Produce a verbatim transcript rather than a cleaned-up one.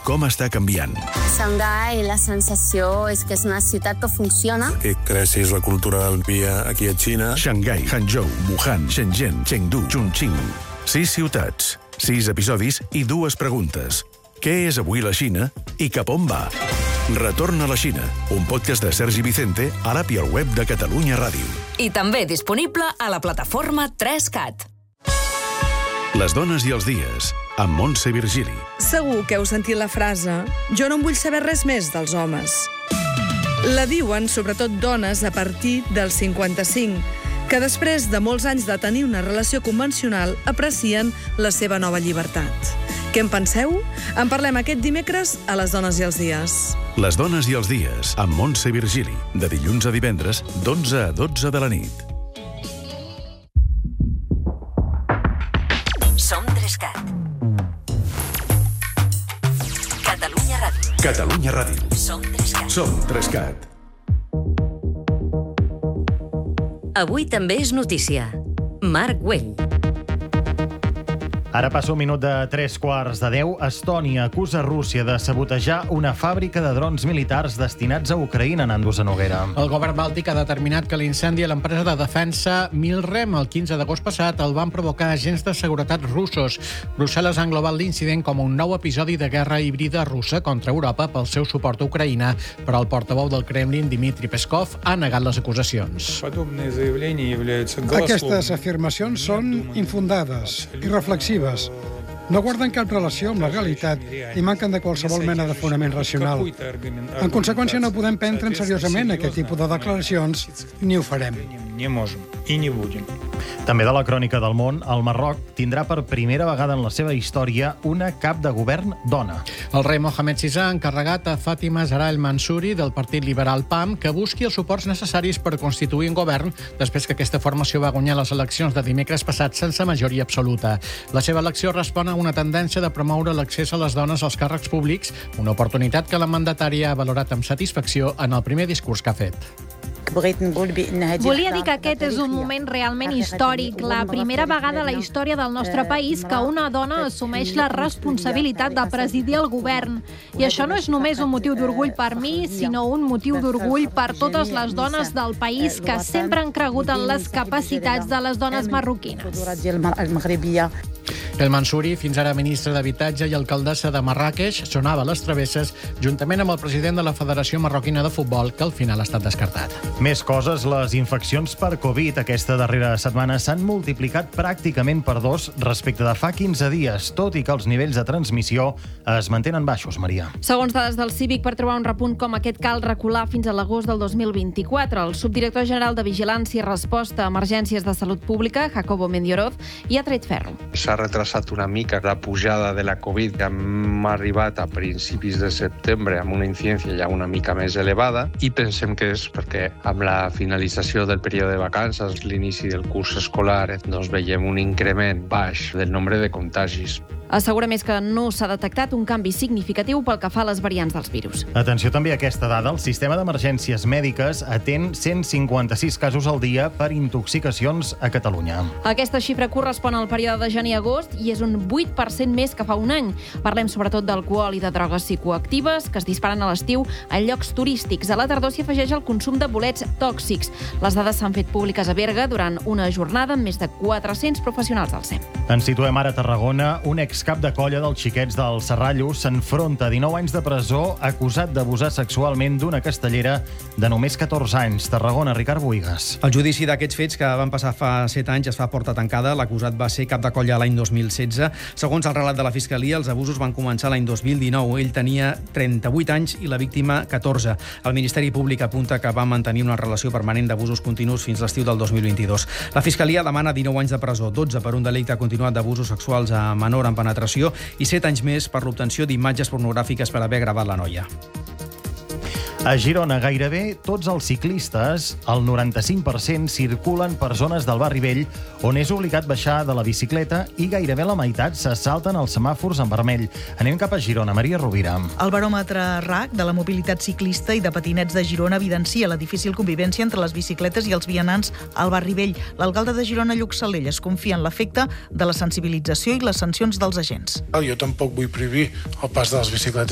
com està canviant. Xangai, la sensació és que és una ciutat que funciona. Que creixis la cultura del vi aquí a Xina. Xangai, Hangzhou, Wuhan, Shenzhen, Chengdu, Chongqing. Sis ciutats, sis episodis i dues preguntes. Què és avui la Xina i cap on va? Retorn a la Xina, un podcast de Sergi Vicente a l'app i al web de Catalunya Ràdio. I també disponible a la plataforma tres cat. Les dones i els dies, amb Montse Virgili. Segur que heu sentit la frase «Jo no en vull saber res més dels homes». La diuen sobretot dones a partir dels cinquanta-cinc, que després de molts anys de tenir una relació convencional aprecien la seva nova llibertat. Què en penseu? En parlem aquest dimecres a Les dones i els dies. Les dones i els dies, amb Montse Virgili, de dilluns a divendres, d'onze a dotze de la nit. Som tres cat. Catalunya Ràdio. Catalunya Ràdio. Som tres cat. Som tres cat. Avui també és notícia. Marc Güell. Ara passa un minut de tres quarts de deu. Estònia acusa Rússia de sabotejar una fàbrica de drons militars destinats a Ucraïna, Nando Zanoguera. El govern bàltic ha determinat que l'incendi a l'empresa de defensa Milrem el quinze d'agost passat el van provocar agents de seguretat russos. Brussel·les ha englobat l'incident com un nou episodi de guerra híbrida russa contra Europa pel seu suport a Ucraïna, però el portaveu del Kremlin, Dmitry Peskov, ha negat les acusacions. Aquestes afirmacions són infundades i reflexives. No guarden cap relació amb la realitat i manquen de qualsevol mena de fonament racional. En conseqüència, no podem prendre seriosament aquest tipus de declaracions ni ho farem. També de la crònica del món, el Marroc tindrà per primera vegada en la seva història una cap de govern dona. El rei Mohamed sisè ha encarregat a Fàtima Zahra El Mansouri del Partit Liberal P A M que busqui els suports necessaris per constituir un govern després que aquesta formació va guanyar les eleccions de dimecres passat sense majoria absoluta. La seva elecció respon a una tendència de promoure l'accés a les dones als càrrecs públics, una oportunitat que la mandatària ha valorat amb satisfacció en el primer discurs que ha fet. Volia dir que aquest és un moment realment històric, la primera vegada a la història del nostre país que una dona assumeix la responsabilitat de presidir el govern. I això no és només un motiu d'orgull per mi, sinó un motiu d'orgull per totes les dones del país que sempre han cregut en les capacitats de les dones marroquines. El Mansouri, fins ara ministre d'Habitatge i alcaldessa de Marràqueix, sonava a les travesses juntament amb el president de la Federació Marroquina de Futbol, que al final ha estat descartat. Més coses, les infeccions per Covid aquesta darrera setmana s'han multiplicat pràcticament per dos respecte de fa quinze dies, tot i que els nivells de transmissió es mantenen baixos, Maria. Segons dades del Cívic, per trobar un repunt com aquest cal recular fins a l'agost del dos mil vint-i-quatre. El subdirector general de Vigilància i Resposta a Emergències de Salut Pública, Jacobo Mendioroz, hi ha tret ferro. S'ha retrasat una mica la pujada de la Covid, que hem arribat a principis de setembre amb una incidència ja una mica més elevada, i pensem que és perquè amb la finalització del període de vacances, l'inici del curs escolar, doncs veiem un increment baix del nombre de contagis. Assegura més que no s'ha detectat un canvi significatiu pel que fa a les variants dels virus. Atenció també a aquesta dada. El sistema d'emergències mèdiques atén cent cinquanta-sis casos al dia per intoxicacions a Catalunya. Aquesta xifra correspon al període de gener a agost i és un vuit per cent més que fa un any. Parlem sobretot d'alcohol i de drogues psicoactives que es disparen a l'estiu a llocs turístics. A la tardor s'hi afegeix el consum de bolets tòxics. Les dades s'han fet públiques a Berga durant una jornada amb més de quatre-cents professionals del S E M. Ens situem ara a Tarragona. Un excap de colla dels xiquets del Serrallo s'enfronta a dinou anys de presó acusat d'abusar sexualment d'una castellera de només catorze anys. Tarragona, Ricard Bohigas. El judici d'aquests fets que van passar fa set anys es fa a porta tancada. L'acusat va ser cap de colla l'any dos mil setze. Segons el relat de la Fiscalia, els abusos van començar l'any dos mil dinou. Ell tenia trenta-vuit anys i la víctima catorze. El Ministeri Públic apunta que va mantenir una relació permanent d'abusos continus fins l'estiu del dos mil vint-i-dos. La Fiscalia demana dinou anys de presó, dotze per un delicte continuat d'abusos sexuals a menor en penetració i set anys més per l'obtenció d'imatges pornogràfiques per haver gravat la noia. A Girona, gairebé tots els ciclistes, el noranta-cinc per cent, circulen per zones del barri vell on és obligat baixar de la bicicleta i gairebé la meitat se salten els semàfors en vermell. Anem cap a Girona. Maria Rovira. El baròmetre R A C de la mobilitat ciclista i de patinets de Girona evidencia la difícil convivència entre les bicicletes i els vianants al barri vell. L'alcalde de Girona, Lluc Salell, es confia en l'efecte de la sensibilització i les sancions dels agents. Jo tampoc vull prohibir el pas de les bicicletes